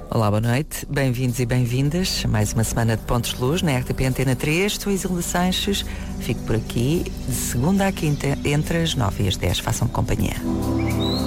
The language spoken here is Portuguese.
Olá, boa noite, bem-vindos e bem-vindas a mais uma semana de Pontos de Luz na RTP Antena 3. Sou Isilda Sanches, fico por aqui de segunda à quinta entre as 9 e as 10. Façam companhia.